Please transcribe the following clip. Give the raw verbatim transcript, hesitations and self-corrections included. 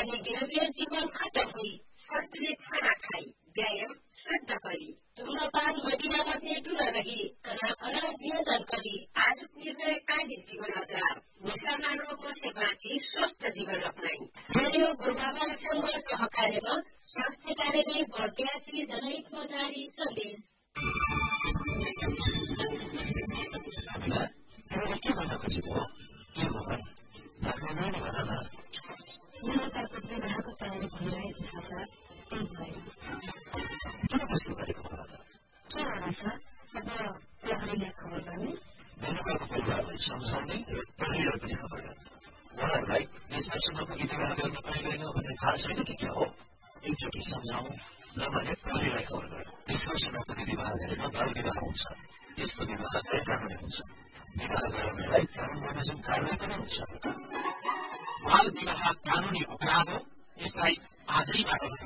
अनि गिरबियर जीवन खत्म हुई सन्तुलित खाना खाई व्यायाम शुद्ध करी धूम्रपान मदिरा बस्ने दूर रही तनाव अनाव नियन्त्रण करी आजुक निर्णय कायम जीवन अजार निशाना रोगों से बाँची स्वस्थ जीवन अपनाई रेडियो गुरुबाबा एफएम सहकार्यमा स्वास्थ्य कार्यालय बर्दियासी जनहितमा जारी सन्देश के भन्न खोजेको के हो भने लाग्ने नै भन न निरन्तरको विवाहको तयारी भइरहेको छ सर त्यही भएर किन त्यस्तो गरेको होला त के होला सर अब प्रहरीलाई खबर गर्ने मेनुकाको परिवारलाई सम्झाउने र प्रहरीलाई पनि खबर गर्ने उहाँहरूलाई यसमा पुगी विवाह गर्न पाइँदैन भन्ने थाहा छैन कि क्या हो एकचोटि सम्झाउँ नभने प्रहरीलाई खबर गर्नु त्यसपछि पुगी विवाह गरेर बाल विवाह हुन्छ त्यस्तो विवाह गैर कानुनी हुन्छ विवाह गराउनेलाई कानुन बमोजिम कारवाही पनि हुन्छ बाल विवाह कानुनी अपराध हो यसलाई आजैबाट